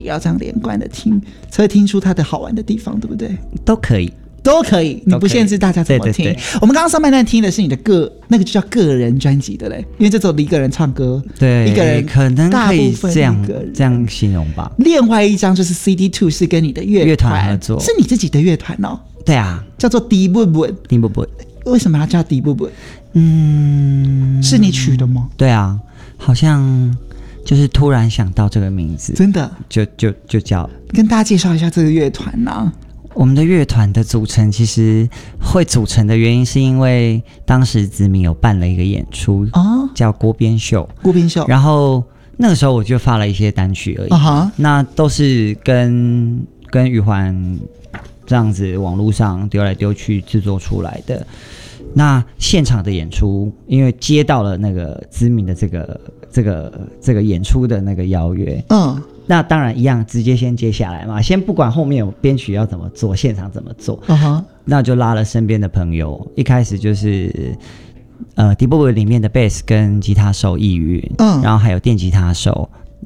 要这样连贯的听，才会听出它的好玩的地方，对不对？ 都可以。 都可以，你不限制大家怎么听。 对对对， 我们刚刚上半段听的是你的那个就叫个人专辑的嘞，因为这只有一个人唱歌， 对， 一个人可能可以这样形容吧。 另外一张就是 CD2 是跟你的乐团合作， 是你自己的乐团哦。 对啊， 叫做迪布布。 迪布布， 为什么要叫迪布布？是你取的吗？ 对啊，好像就是突然想到这个名字， 真的就叫。 跟大家介绍一下这个乐团啊。 我们的乐团的组成，其实会组成的原因是因为当时子明有办了一个演出，叫锅边秀，然后那个时候我就发了一些单曲而已，那都是跟宇环这样子网络上丢来丢去制作出来的。那现场的演出，因为接到了那个子明的这个演出的那个邀约，那当然一样，直接先接下来嘛，先不管后面有编曲要怎么做，现场怎么做，那就拉了身边的朋友，一开始就是迪布布里面的贝斯跟吉他手易云，然后还有电吉他手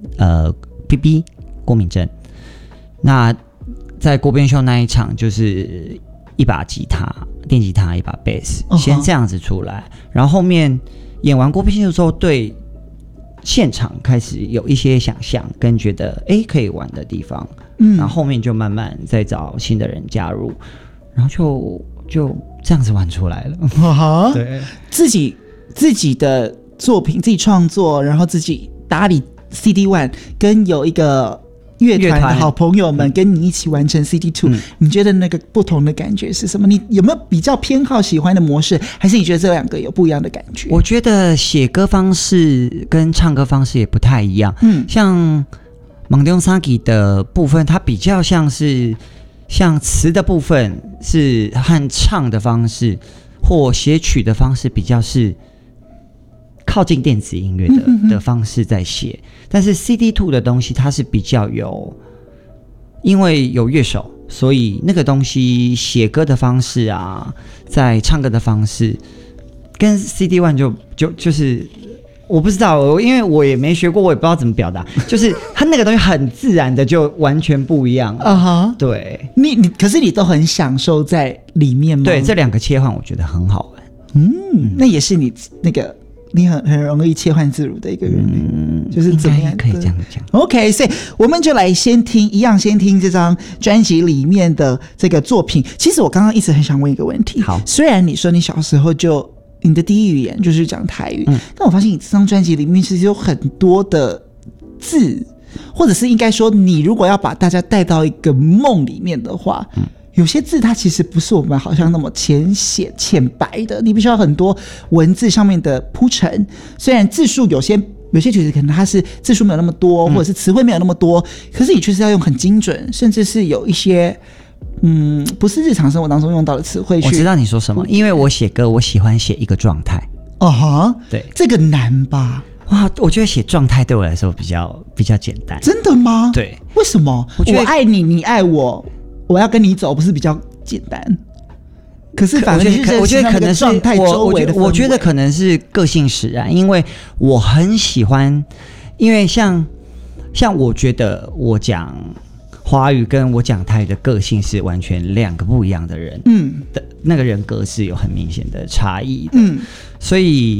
BB 郭敏珍。那在锅边秀那一场，就是一把吉他、电吉他、一把贝斯，先这样子出来，然后后面演完锅边秀之后，对现场开始有一些想象跟觉得可以玩的地方，然后后面就慢慢再找新的人加入，然后就这样子玩出来了。对， 自己的作品自己创作，然后自己打理 CD1， 跟有一个乐团的好朋友们跟你一起完成 CD2，你觉得那个不同的感觉是什么？你有没有比较偏好喜欢的模式，还是你觉得这两个有不一样的感觉？ 我觉得写歌方式跟唱歌方式也不太一样。像芒丢萨吉的部分，它比较像词的部分是和唱的方式或写曲的方式比较是靠近电子音乐的方式在写，但是 CD2 的东西它是比较因为有乐手，所以那个东西写歌的方式啊，在唱歌的方式跟 CD1 就是我不知道，因为我也没学过，我也不知道怎么表达，就是它那个东西很自然的就完全不一样对， 可是你都很享受在里面吗？ 对，这两个切换我觉得很好玩。 那也是你那个你很容易切换自如的一个人，就是怎么样可以这样讲。 OK， 所以我们就来先听这张专辑里面的这个作品。其实我刚刚一直很想问一个问题， 好， 虽然你说你小时候你的第一语言就是讲台语，但我发现你这张专辑里面其实有很多的字，或者是应该说，你如果要把大家带到一个梦里面的话，有些字它其实不是我们好像那么浅白的，你必须要很多文字上面的铺陈。虽然字数有些曲子可能它是字数没有那么多，或者是词汇没有那么多，可是你确实要用很精准，甚至是有一些不是日常生活当中用到的词汇去。 我知道你说什么，因为我写歌我喜欢写一个状态。 对，这个难吧？ 哇，我觉得写状态对我来说比较简单。 真的吗？ 对， 为什么？我爱你，你爱我，我要跟你走，不是比较简单？可是反正我觉得可能是我觉得可能是个性使然，因为我很喜欢，因为像我觉得我讲华语跟我讲台语的个性是完全两个不一样的人，的那个人格是有很明显的差异的，所以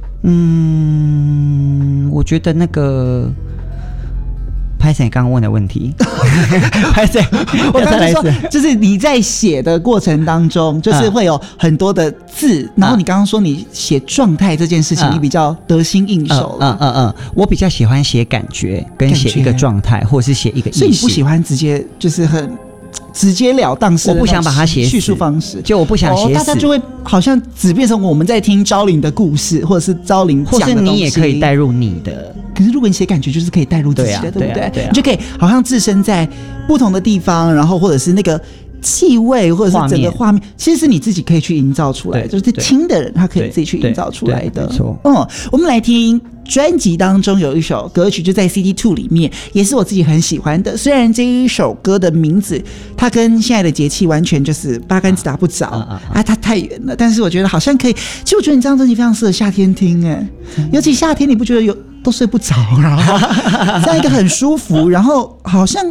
我觉得那个拍谁刚刚问的问题拍谁我刚才说就是你在写的过程当中就是会有很多的字，然后你刚刚说你写状态这件事情你比较得心应手我比较喜欢写感觉跟写一个状态或者是写一个意识， 所以你不喜欢直接就是很直截了当式的， 我不想把它写死叙述方式， 就我不想写死， 大家就会好像只变成我们在听昭玲的故事，或者是昭玲讲的东西， 或是你也可以带入你的。 可是如果你写感觉，就是可以带入自己的，对不对？你就可以好像置身在不同的地方，然后或者是那个气味，或者是整个画面，其实是你自己可以去营造出来的，就是听的人他可以自己去营造出来的。没错。我们来听专辑当中有一首歌曲，就在 CD2 里面，也是我自己很喜欢的。虽然这一首歌的名字它跟现在的节气完全就是八竿子打不着它太远了，但是我觉得好像可以。其实我觉得你这张专辑非常适合夏天听，尤其夏天你不觉得都睡不着，然后这样一个很舒服，然后好像